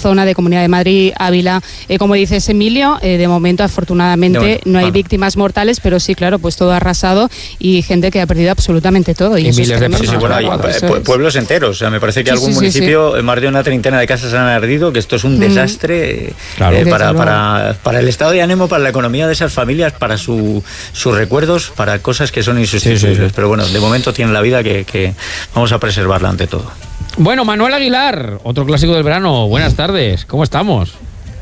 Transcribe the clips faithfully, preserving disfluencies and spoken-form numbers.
zona de Comunidad de Madrid, Ávila. Eh, como dices, Emilio, eh, de momento, afortunadamente, no, no hay bueno. víctimas mortales, pero sí, claro, pues todo arrasado y gente que ha perdido absolutamente todo. Y, y eso miles de personas. Sí, bueno, hay pu- pueblos enteros. O sea, me parece que sí, algún sí, municipio, sí, sí. más de una treintena de casas han ardido, que esto es un mm. desastre claro. eh, para, para, para el estado de ánimo, para la economía de esas familias, para su, sus recuerdos, para cosas que son insustituibles. Sí, sí, sí. Pero bueno, de momento tienen la vida que, que vamos a preservarla ante todo. Bueno, Manuel Aguilar, otro clásico del verano. Buenas tardes, ¿cómo estamos?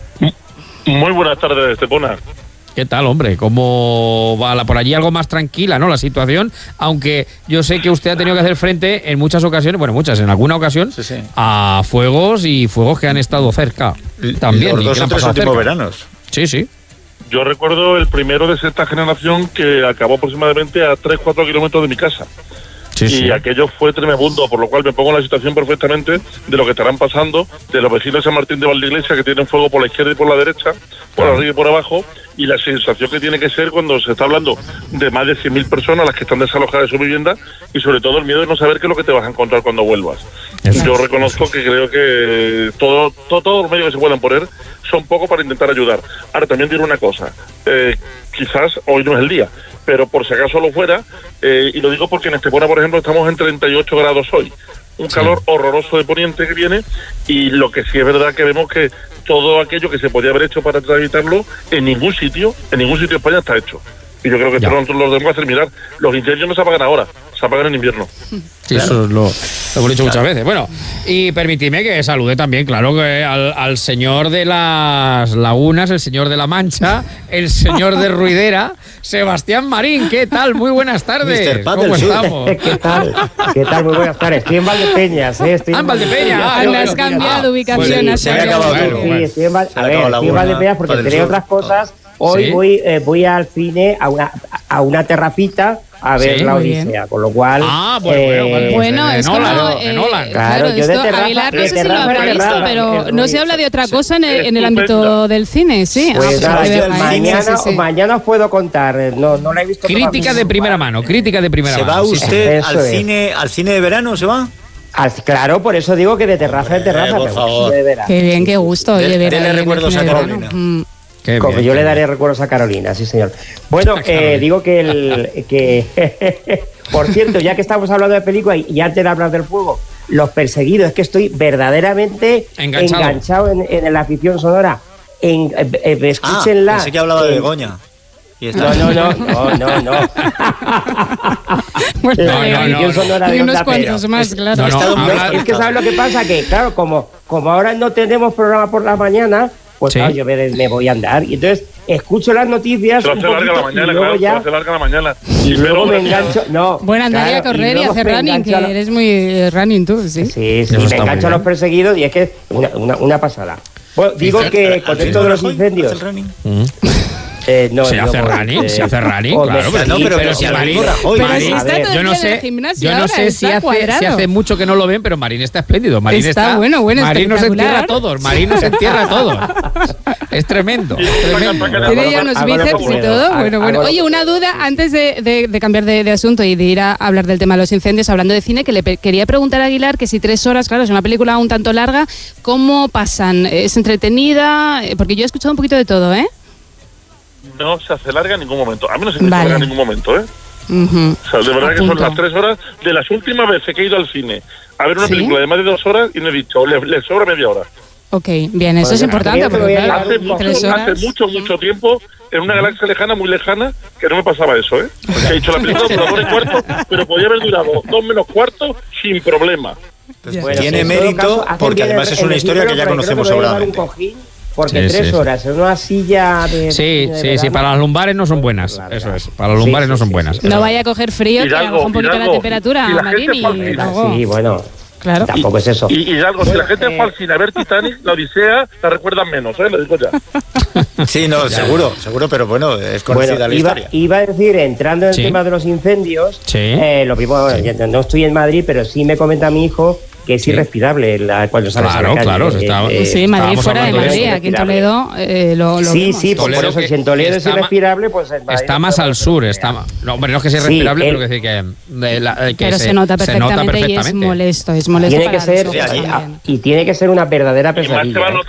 Muy buenas tardes, Estepona. ¿Qué tal, hombre? ¿Cómo va la, por allí algo más tranquila, ¿no? La situación, aunque yo sé que usted ha tenido que hacer frente en muchas ocasiones, bueno, muchas, en alguna ocasión, sí, sí. a fuegos y fuegos que han estado cerca. También. Los dos o tres últimos veranos. Sí, sí. Yo recuerdo el primero de sexta generación que acabó aproximadamente a tres a cuatro kilómetros de mi casa. Sí, y sí. aquello fue tremendo, por lo cual me pongo en la situación perfectamente de lo que estarán pasando, de los vecinos de San Martín de Valdeiglesia que tienen fuego por la izquierda y por la derecha, por arriba y por abajo, y la sensación que tiene que ser cuando se está hablando de más de cien mil personas las que están desalojadas de su vivienda, y sobre todo el miedo de no saber qué es lo que te vas a encontrar cuando vuelvas. Eso. Yo reconozco que creo que todo, todo, todos los medios que se puedan poner son poco para intentar ayudar. Ahora, también diré una cosa, eh, quizás hoy no es el día, pero por si acaso lo fuera, eh, y lo digo porque en Estepona, por ejemplo, estamos en treinta y ocho grados hoy, un sí. calor horroroso de poniente que viene, y lo que sí es verdad que vemos que todo aquello que se podía haber hecho para evitarlo, en ningún sitio, en ningún sitio de España está hecho. Y yo creo que pronto los debemos hacer mirar. Los incendios no se apagan ahora, se apagan en invierno. Sí, claro. Eso lo, lo hemos dicho claro. muchas veces. Bueno, y permitidme que salude también, claro, que al, al señor de las lagunas, el señor de la Mancha, el señor de Ruidera, Sebastián Marín. ¿Qué tal? Muy buenas tardes. ¿Cómo estamos? ¿Qué tal? ¿Qué tal? Muy buenas tardes. Estoy en Valdepeñas, ¿eh? Estoy ah, en Valdepeñas. Ah, no has cambiado de ubicación. Pues, se ha acabado sí, todo. Sí, estoy en, Val- a ver, estoy en Valdepeñas porque tenía otras cosas. Hoy ¿Sí? voy eh, voy al cine a una a una terracita a ver sí, la Odisea, con lo cual ah bueno eh, bueno, bueno es como Nolan, eh, Nolan. claro, claro yo de terraza, Aguilar, no de sé si lo habrá visto, terraza, pero no se habla de otra cosa en el, en el ámbito del cine, sí. Pues ah, pues nada, mañana, sí, sí, sí. mañana os puedo contar, no no la he visto. Crítica de primera mano, crítica de primera mano. ¿Se va usted al es. cine al cine de verano? ¿Se va? Al, claro, por eso digo que de terraza en terraza. Eh, por favor. De verano. Qué bien, qué gusto. Oye, ver Dele recuerdos a Carolina. Mm. Qué Como bien, yo le daré bien. recuerdos a Carolina, sí señor. Bueno, eh, digo que el que por cierto, ya que estamos hablando de película y, y antes de hablar del fuego, Los Perseguidos, es que estoy verdaderamente enganchado, enganchado en, en la afición sonora. En, eh, eh, escúchenla. Ah, pensé que hablaba en, de Begoña. Y no, no, no, no, no, no. Bueno, la no, afición no, sonora no, de unos Onda cuantos Pera. más, claro. No, no, no, es que ¿sabes lo que pasa? Que claro, como, como ahora no tenemos programa por la mañana, pues sí. claro, yo me, me voy a andar. Y entonces escucho las noticias. Se lo hace larga la mañana, claro, ya, se lo hace larga la mañana. Y luego me engancho. No, bueno, andaría claro, a correr y, y hacer running, que lo... eres muy running tú, sí. Sí, sí, me engancho a Los Perseguidos y es que una, una, una pasada. Bueno, digo que con esto de los incendios. Eh, no, se, hace digo, running, eh, se hace running, oh, claro, pero, no, pero, pero si Marín, pero Marín, si está todo yo no sé, yo no sé si hace, si hace mucho que no lo ven, pero Marín está espléndido. Marín está, está bueno, bueno, Marín nos entierra a todos, Marín nos entierra a todos. Es tremendo, es tremendo. Tiene ya unos bíceps y todo. Bueno, bueno. Oye, una duda antes de, de, de cambiar de, de asunto y de ir a hablar del tema de los incendios, hablando de cine, que le pe- quería preguntar a Aguilar que si tres horas, claro, es una película un tanto larga, ¿cómo pasan? ¿Es entretenida? Porque yo he escuchado un poquito de todo, ¿eh? No se hace larga en ningún momento. A mí no se me vale. hace larga en ningún momento, ¿eh? Uh-huh. O sea, de verdad que son las tres horas de las últimas veces que he ido al cine a ver una ¿Sí? película de más de dos horas y me he dicho, le, le sobra media hora. Ok, bien, eso bueno, es importante. Porque, claro, hace, mucho, hace mucho, mucho tiempo, en una galaxia lejana, muy lejana, que no me pasaba eso, ¿eh? Porque he dicho la película dura dos y cuarto, pero podía haber durado dos menos cuarto sin problema. Pues bueno, tiene mérito caso, porque además es una historia que ya conocemos sobradamente. Porque sí, tres sí, horas en una silla de... Sí, de sí, sí, para las lumbares no son buenas, claro, eso es, para los lumbares sí, sí, no son buenas. Sí, sí. No vaya a coger frío, que baja un poquito la temperatura, y la Marín, y luego... Sí, bueno, claro. Tampoco es eso. Y, y algo, si la gente fue al cine a ver Titanic, la Odisea, la recuerdan menos, ¿eh? Lo digo ya. Sí, no, ya, seguro, seguro, pero bueno, es conocida bueno, la iba, historia. Iba a decir, entrando en el sí. tema de los incendios, sí. eh, lo primero, bueno, sí. no estoy en Madrid, pero sí me comenta mi hijo que es sí. irrespirable la, cuando sales claro, a la calle. Claro, eh, claro. Eh, sí, Madrid fuera de Madrid, aquí en Toledo eh, lo, lo Sí, vemos. sí, por Toledo eso que si en Toledo es irrespirable, pues en Madrid está más al sur, está no, hombre, no es que sea irrespirable, sí, pero que decir que, de la, que pero se, se, nota perfectamente se nota perfectamente y es molesto, es molesto tiene para que ser nosotros y, y tiene que ser una verdadera pesadilla.